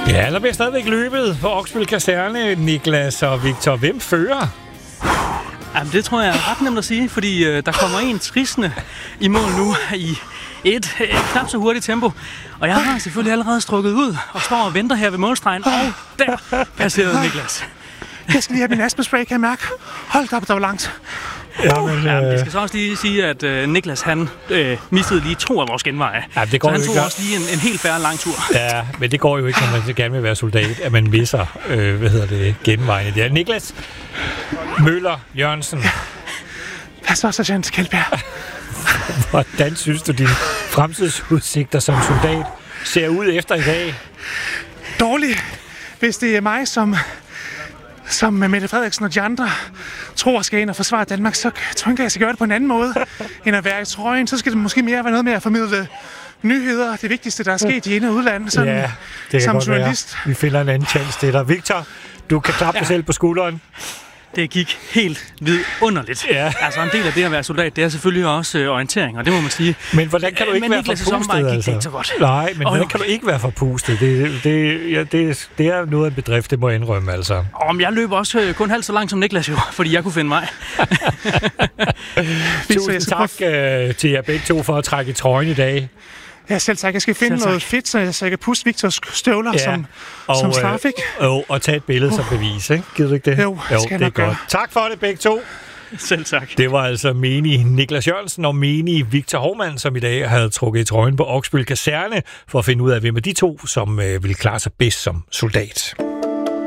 Ja, der bliver stadigvæk løbet på Oksbøl Kaserne, Niklas og Victor. Hvem fører? Jamen, det tror jeg er ret nemt at sige, fordi der kommer en trissende i mål nu i et knap så hurtigt tempo. Og jeg har selvfølgelig allerede strukket ud og står og venter her ved målstregen. Og der passerede Niklas. Jeg skal lige have min astmaspray, kan jeg mærke. Hold da op, der var langt. Ja, det skal så også lige sige, at Niklas han mistede lige 2 af vores genveje. Ja, det går så han jo tog ikke også lige en helt færre lang tur. Ja, men det går jo ikke, når man gerne vil være soldat, at man misser, genvejene der. Niklas Møller Jørgensen. Hvad så, sergeant Kjeldberg? Hvordan synes du, dine fremtidsudsigter som soldat ser ud efter i dag? Dårligt. Hvis det er mig, som Mette Frederiksen og de andre tror skal ind og forsvare Danmark, så tror jeg skal gøre det på en anden måde, end at være i trøjen. Så skal det måske mere være noget med at formidle nyheder. Det vigtigste, der er sket i ind- og udlandet, sådan, Ja, det kan som godt journalist. være. Vi finder en anden chance til dig. Victor, du kan klappe dig selv på skulderen. Det gik helt vidunderligt. Ja. Altså en del af det at være soldat, det er selvfølgelig også orientering, og det må man sige. Men hvordan kan du ikke være forpustet, altså? Ikke så godt. Nej, men hvordan kan du ikke være forpustet? Det er noget af en bedrift, det må jeg indrømme, altså. Om jeg løber også kun halvt så langt som Niklas jo, fordi jeg kunne finde vej. Tusind tak til jer begge to for at trække i trøjen i dag. Ja, selv tak. Jeg skal finde noget fedt, så jeg kan puste Victors støvler som straf, ikke? Og tage et billede som bevis, ikke? Gider du ikke det? Jo, skal det er godt. Tak for det, begge to. Selv tak. Det var altså menig Niklas Jørgensen og menig Victor Hovmand, som i dag havde trukket i trøjen på Oksbøl Kaserne for at finde ud af, hvem af de to, som ville klare sig bedst som soldat.